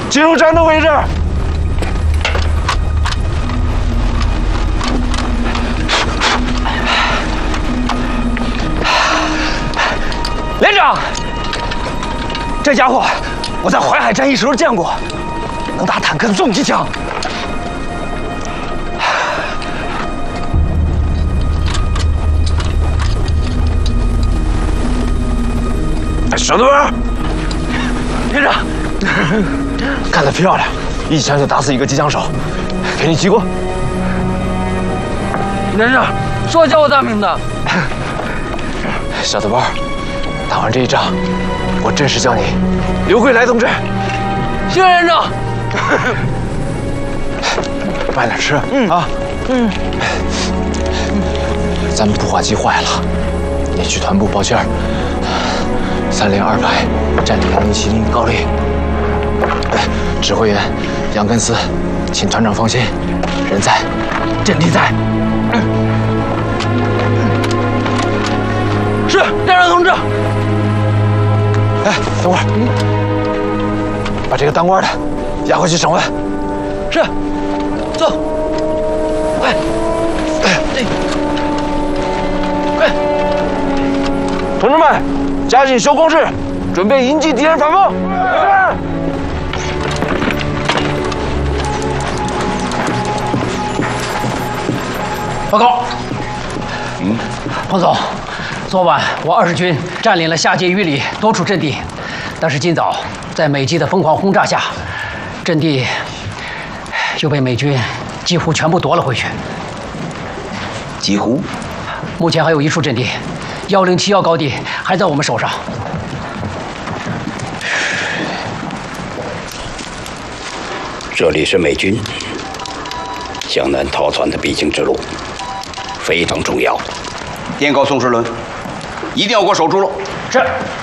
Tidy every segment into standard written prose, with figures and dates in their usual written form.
进入战斗位置。连长，这家伙我在淮海战役时候见过，能打坦克的重机枪。小队员，连长，干得漂亮，一枪就打死一个机枪手，给你记过。连长，说叫我大名的。小豆包，打完这一仗，我正式叫你刘桂来同志。谢连长。慢点吃，啊。咱们步话机坏了，你去团部报信儿。3连2排，占领1070高丽。指挥员杨根思，请团长放心，人在，阵地在。是，连长同志。哎，等会儿，把这个当官的押回去审问。是，走。快，快，同志们，加紧修工事，准备迎击敌人反锋。 报告。彭总，昨晚我20军占领了下界1里多处阵地，但是今早在美机的疯狂轰炸下，阵地又被美军几乎全部夺了回去。 几乎？ 目前还有1处阵地，1071高地还在我们手上。 这里是美军向南逃窜的必经之路，非常重要。电告宋世伦，一定要给我守住了。 是。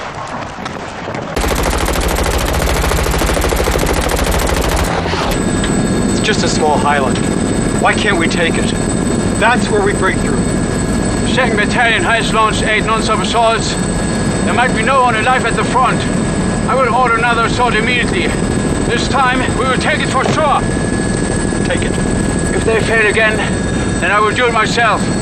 It's just a small highland. Why can't we take it? That's where we break through. 2nd Battalion has launched 8 non-stop assaults. There might be no one alive at the front. I will order another assault immediately. This time, we will take it for sure. Take it. If they fail again, then I will do it myself.